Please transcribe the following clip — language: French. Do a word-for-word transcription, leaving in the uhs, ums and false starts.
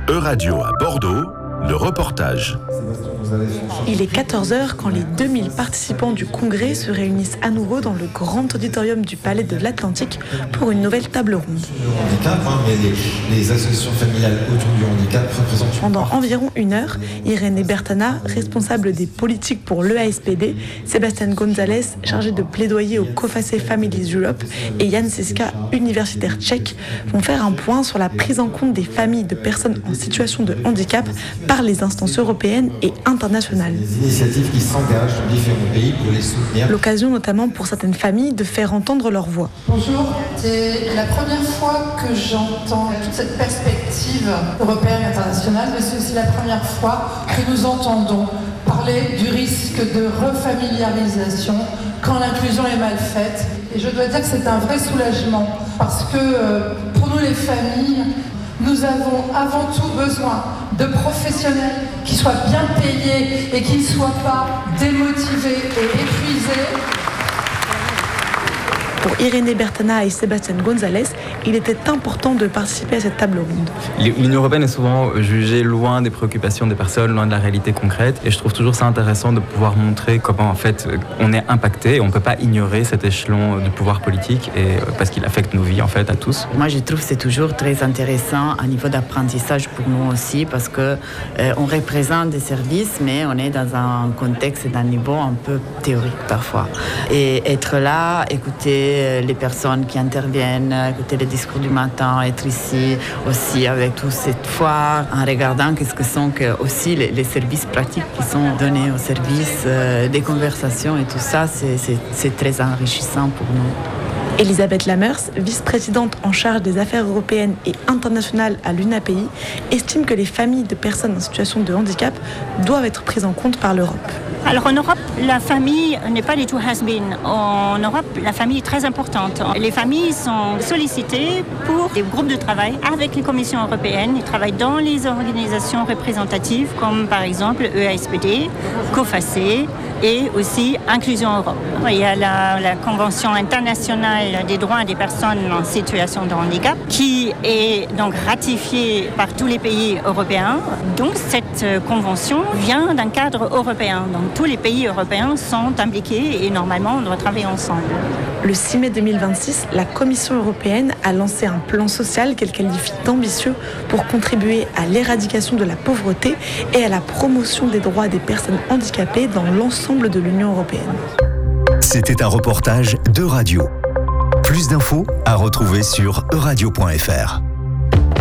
Euradio à Bordeaux, le reportage. Il est quatorze heures quand les deux mille participants du congrès se réunissent à nouveau dans le grand auditorium du Palais de l'Atlantique pour une nouvelle table ronde. Handicap, hein, mais les, les associations familiales autour du handicap représentent... Pendant environ une heure, Irene Bertana, responsable des politiques pour l'E A S P D, Sébastien González, chargé de plaidoyer au COFACE Families Europe, et Jan Siska, universitaire tchèque, vont faire un point sur la prise en compte des familles de personnes en situation de handicap par les instances européennes et internationales. Des initiatives qui s'engagent dans différents pays pour les soutenir. L'occasion notamment pour certaines familles de faire entendre leur voix. Bonjour, c'est la première fois que j'entends toute cette perspective européenne et internationale, mais c'est aussi la première fois que nous entendons parler du risque de refamiliarisation quand l'inclusion est mal faite. Et je dois dire que c'est un vrai soulagement, parce que euh, pour nous les familles, nous avons avant tout besoin de professionnels qui soient bien payés et qui ne soient pas démotivés et épuisés. Pour Irene Bertana et Sébastien González, il était important de participer à cette table ronde. L'Union européenne est souvent jugée loin des préoccupations des personnes, loin de la réalité concrète. Et je trouve toujours ça intéressant de pouvoir montrer comment en fait on est impacté. Et on ne peut pas ignorer cet échelon du pouvoir politique et, parce qu'il affecte nos vies en fait à tous. Moi je trouve que c'est toujours très intéressant à niveau d'apprentissage pour nous aussi parce qu'on euh, représente des services mais on est dans un contexte et d'un niveau un peu théorique parfois. Et être là, écouter les personnes qui interviennent, écouter les discours du matin, être ici aussi avec toute cette foi, en regardant qu'est-ce que sont que aussi les, les services pratiques qui sont donnés aux services, euh, des conversations et tout ça, c'est, c'est, c'est très enrichissant pour nous. Elisabeth Lamers, vice-présidente en charge des affaires européennes et internationales à l'U N A P I, estime que les familles de personnes en situation de handicap doivent être prises en compte par l'Europe. Alors en Europe, la famille n'est pas du tout has-been. En Europe, la famille est très importante. Les familles sont sollicitées pour des groupes de travail avec les commissions européennes. Ils travaillent dans les organisations représentatives comme par exemple E A S P D, COFACE et aussi Inclusion Europe. Il y a la, la Convention internationale des droits des personnes en situation de handicap qui est donc ratifiée par tous les pays européens. Donc cette convention vient d'un cadre européen. Donc tous les pays européens sont impliqués et normalement on doit travailler ensemble. Le six mai deux mille vingt-six, la Commission européenne a lancé un plan social qu'elle qualifie d'ambitieux pour contribuer à l'éradication de la pauvreté et à la promotion des droits des personnes handicapées dans l'ensemble de l'Union européenne. C'était un reportage d'Euradio. Plus d'infos à retrouver sur euradio point f r.